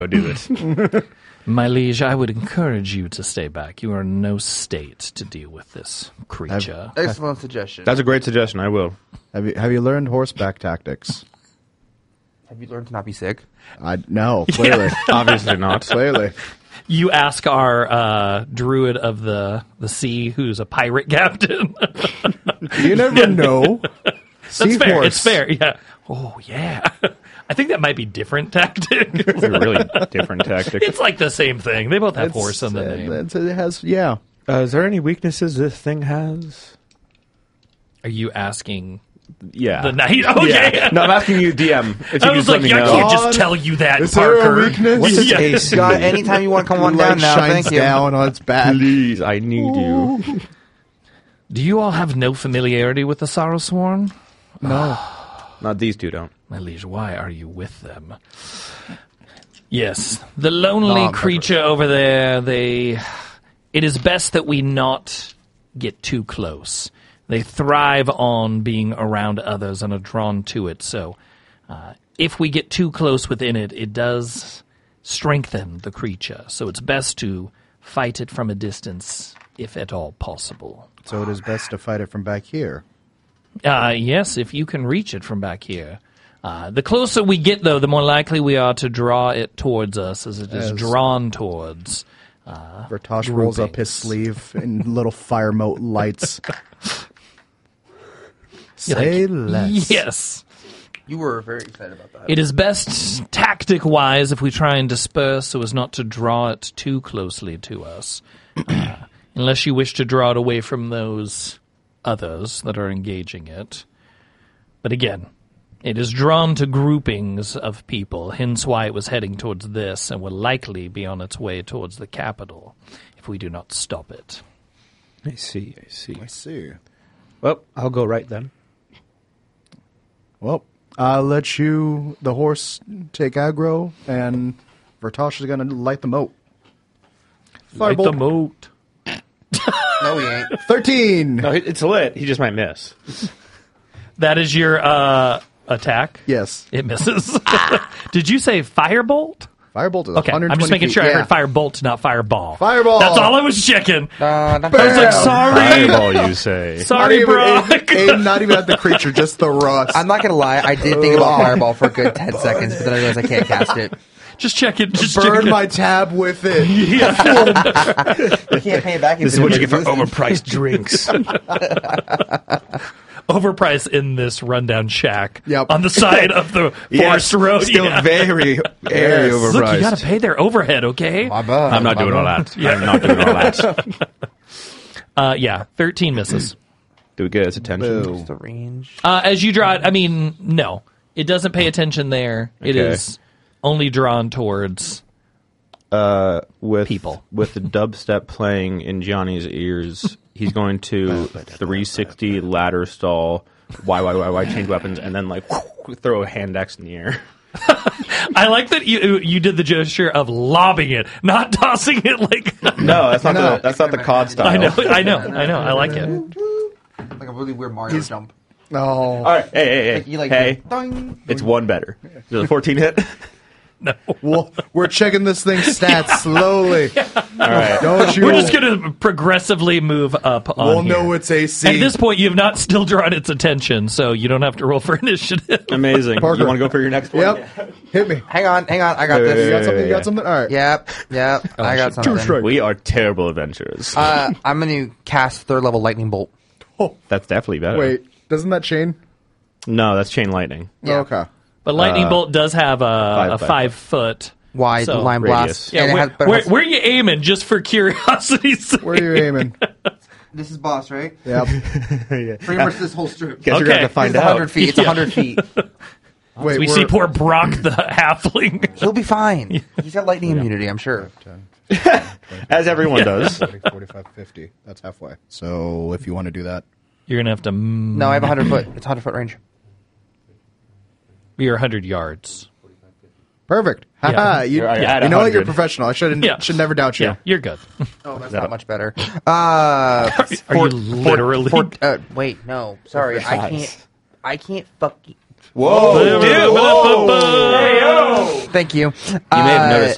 Go do this. My liege, I would encourage you to stay back. You are in no state to deal with this creature. Excellent suggestion. That's a great suggestion. I will. Have you learned horseback tactics? Have you learned to not be sick? No, clearly. Obviously not. Clearly. You ask our druid of the sea, who's a pirate captain. You never know. That's fair. It's fair. Yeah. Oh, yeah. I think that might be different tactic. It's a really different tactic. It's like the same thing. They both have horse in the name. It has, yeah. Is there any weaknesses this thing has? Are you asking Yeah. the knight? Okay. Yeah. No, I'm asking you, DM. If you I was just like, let me I know. can't just tell you that, Is there a Parker. weakness? What's its Yeah. AC? Scott, anytime you want to come on down now, shines thank you. down on its back. Please, I need you. Do you all have no familiarity with the Sorrowsworn? No. Not these two don't. My liege, why are you with them? Yes, the lonely creature over there, it is best that we not get too close. They thrive on being around others and are drawn to it, so if we get too close within it, it does strengthen the creature. So it's best to fight it from a distance, if at all possible. So it is best to fight it from back here. Yes, if you can reach it from back here. The closer we get, though, the more likely we are to draw it towards us, as it is drawn towards. Vertosh rolls up his sleeve and little fire mote lights. Say less. Yes. You were very excited about that. It is best tactic-wise if we try and disperse so as not to draw it too closely to us. Unless you wish to draw it away from those others that are engaging it. But again, it is drawn to groupings of people, hence why it was heading towards this and will likely be on its way towards the capital if we do not stop it. I see. I see. Well, I'll go right then. Well, I'll let you, the horse, take aggro, and Vertosh is going to light the moat. Light the moat. No, he ain't. 13! No, it's lit. He just might miss. That is your attack? Yes. It misses. Did you say firebolt? Firebolt is Okay, 120 I'm just making feet. sure I Yeah. heard firebolt, not fireball. Fireball! That's all I was checking. I was Bam! like, sorry. Fireball, you say. Not Sorry, even, Brock. not even at the creature, just the rust. I'm not going to lie. I did think about Fireball for a good 10 seconds, but then I realized I can't cast it. Just check it. Just Burn check my tab with it. You can't pay it back. This is what you get for overpriced drinks. Overpriced in this rundown shack Yep. on the side of the forest road. Still Yeah. very overpriced. Look, you got to pay their overhead, okay? My bad. I'm not doing all that. I'm not doing all that. Yeah, 13 misses. Do we get his attention? Boo. The range. As you draw it, I mean, no. It doesn't pay attention there. It Okay. is only drawn towards With people. With the dubstep playing in Johnny's ears, he's going to 360 ladder stall, why, change weapons, and then like throw a hand axe in the air. I like that you did the gesture of lobbing it, not tossing it like. No, that's not that's not the COD style. I know. I like it. Like a really weird Mario jump. No. All right, hey, You like hey, doing. it's one better. Is it a 14 hit? No. Well, we're checking this thing's stats slowly. All right. Don't you? We're just going to progressively move up on We'll here. know its AC. At this point, you have not still drawn its attention, so you don't have to roll for initiative. Amazing. Parker. You want to go for your next one? Yep. Hit me. Hang on. I got Wait, this. You got something? yeah, You got something? All right. Yep. I got something. strike. We are terrible adventurers. I'm going to cast 3rd level Lightning Bolt. That's definitely better. Wait, doesn't that chain? No, that's chain lightning. Yeah. Okay. But Lightning Bolt does have a 5 foot. Wide So- line Radius. blast. Yeah, And it where, has- but it where, has- where are you aiming, just for curiosity's sake? Where are you aiming? This is boss, right? Yep. Pretty much this whole strip. Guess you're going to have to find It's out. 100 feet. It's 100 feet. Wait, We see poor Brock the halfling. He'll be fine. He's got lightning immunity, I'm sure. 10, As everyone does. 40, 45, 50. That's halfway. So if you want to do that. You're going to have to... No, I have 100 foot. It's 100 foot range. You're 100 yards. Perfect. Yeah. Haha, you, I had you know what? You're 100. professional. I should never doubt you. Yeah, you're good. Oh, that's not much better. Are you literally... Wait, no. Sorry. I can't fucking... Whoa. Dude, Thank you. You may have noticed